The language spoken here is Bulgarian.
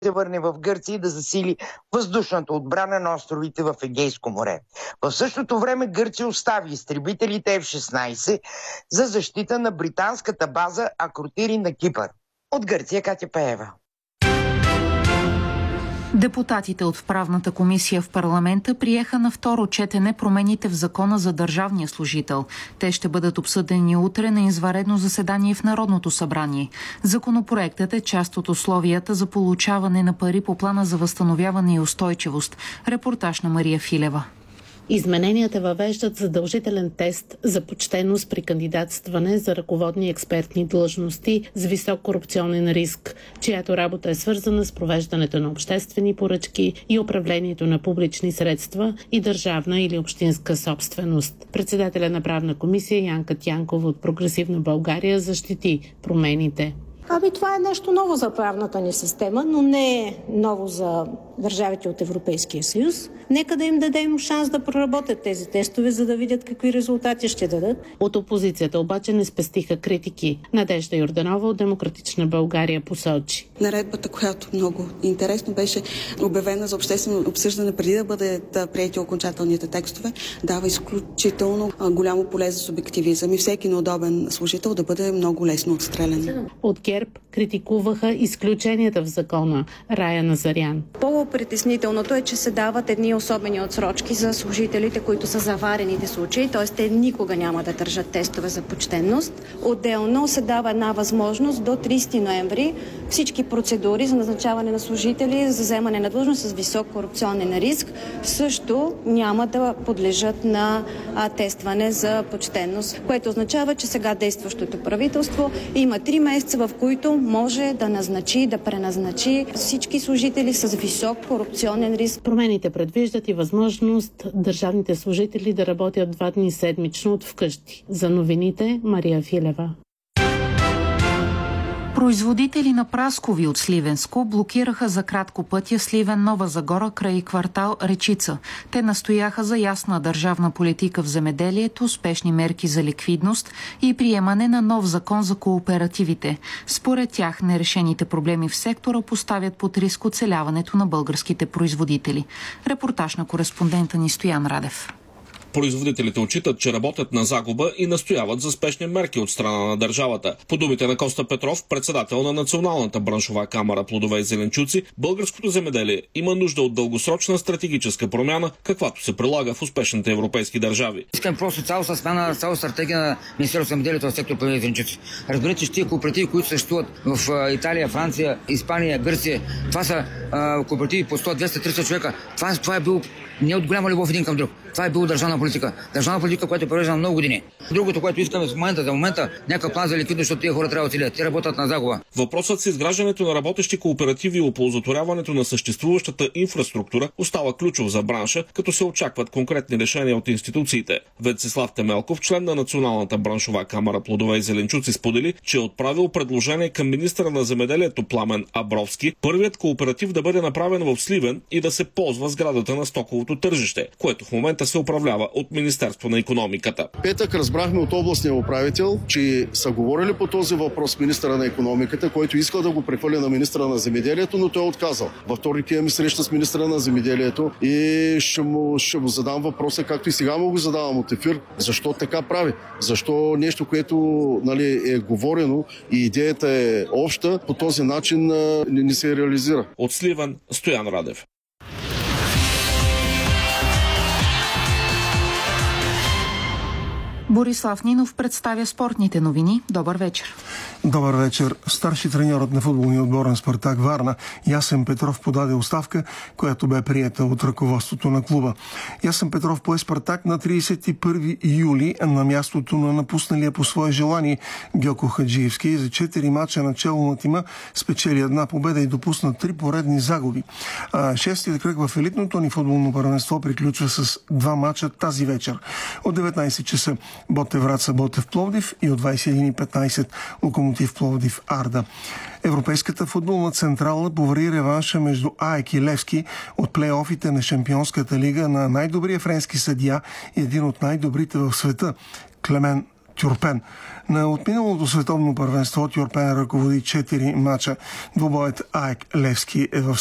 се върне в Гърция и да засили въздушната отбрана на островите в Егейско море. В същото време Гърция остави изтребителите F-16 за защита на британската база Акротири на Кипър. От Гърция Катя Пеева. Депутатите от Правната комисия в парламента приеха на второ четене промените в Закона за държавния служител. Те ще бъдат обсъдени утре на извънредно заседание в Народното събрание. Законопроектът е част от условията за получаване на пари по плана за възстановяване и устойчивост. Репортаж на Мария Филева. Измененията въвеждат задължителен тест за почтеност при кандидатстване за ръководни експертни длъжности с висок корупционен риск, чиято работа е свързана с провеждането на обществени поръчки и управлението на публични средства и държавна или общинска собственост. Председателя на Правна комисия Янка Тянкова от Прогресивна България защити промените. Това е нещо ново за правната ни система, но не е ново за държавите от Европейския съюз. Нека да им дадем шанс да проработят тези тестове, за да видят какви резултати ще дадат. От опозицията обаче не спестиха критики. Надежда Йорданова от Демократична България посочи. Наредбата, която много интересно беше обявена за обществено обсъждане преди да бъдат приети окончателните текстове, дава изключително голямо поле за субективизъм и всеки неудобен служител да бъде много лесно отстрелян. От ГЕРБ критикуваха изключенията в закона. Рая Назарян. По-притеснителното е, че се дават едни особени отсрочки за служителите, които са заварените случаи, т.е. те никога няма да държат тестове за почтенност. Отделно се дава една възможност до 30 ноември всички процедури за назначаване на служители за вземане на длъжност с висок корупционен риск също няма да подлежат на тестване за почтенност, което означава, че сега действащото правителство има 3 месеца, в които може да назначи, да преназначи всички служители с висок корупционен риск. Промените предвиждат и възможност държавните служители да работят 2 дни седмично от вкъщи. За новините Мария Филева. Производители на праскови от Сливенско блокираха за кратко пътя Сливен-Нова Загора край квартал Речица. Те настояха за ясна държавна политика в земеделието, спешни мерки за ликвидност и приемане на нов закон за кооперативите. Според тях нерешените проблеми в сектора поставят под риск оцеляването на българските производители. Репортаж на кореспондента ни Стоян Радев. Производителите отчитат, че работят на загуба и настояват за спешни мерки от страна на държавата. По думите на Коста Петров, председател на Националната браншова камара плодове и зеленчуци, българското земеделие има нужда от дългосрочна стратегическа промяна, каквато се прилага в успешните европейски държави. Искам просто цялостна смяна, цялостна стратегия на Министерството на земеделието в сектор плодове и зеленчуци. Разберете, че тези кооперативи, които съществуват в Италия, Франция, Испания, Гърция, това са кооперативи по 100, 200, 300 човека. Това е било не от голяма любов един към друг. Това е било държавна политика. Държавна политика, която е провеждана много години. Другото, което искаме за момента, някакъв план за ликвидност, защото тези хора трябва да оцелят. Те работят на загуба. Въпросът с изграждането на работещи кооперативи и оползотворяването на съществуващата инфраструктура остава ключов за бранша, като се очакват конкретни решения от институциите. Венцислав Темелков, член на Националната браншова камара плодове и зеленчуци, сподели, че е отправил предложение към министъра на земеделието Пламен Абровски първият кооператив да бъде направен в Сливен и да се ползва сградата на стоковото тържище, което в момента се управлява от Министерство на икономиката. Петък разбрахме от областния управител, че са говорили по този въпрос с министъра на икономиката, който искал да го прехвърли на министъра на земеделието, но той е отказал. Във вторник имаме среща с министъра на земеделието и ще му задам въпроса, както и сега му го задавам от ефир, защо така прави? Защо нещо, което е говорено и идеята е обща, по този начин не се реализира? От Сливен, Стоян Радев. Борислав Нинов представя спортните новини. Добър вечер. Добър вечер. Старши треньорът на футболния отбор на Спартак Варна Ясен Петров подаде оставка, която бе приета от ръководството на клуба. Ясен Петров пое Спартак на 31 юли на мястото на напусналия по свое желание Гьоко Хаджиевски. За 4 мача начало на тима спечели 1 победа и допусна 3 поредни загуби. Шестият кръг в елитното ни футболно първенство приключва с 2 мача тази вечер. От 19 часа Ботев Враца, Ботев Пловдив и от 21:15 Локомотив Пловдив Арда. Европейската футболна централа повари реванша между АЕК и Левски от плейофите на Шампионската лига на най-добрия френски съдия и един от най-добрите в света Клемен Тюрпен. На отминалото световно първенство Тюрпен ръководи 4 мача. Двубоят АЕК Левски е в